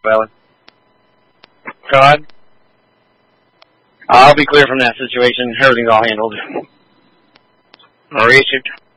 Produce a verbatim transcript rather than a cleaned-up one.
Valley. Todd? I'll be clear from that situation. Everything's all handled. Richard?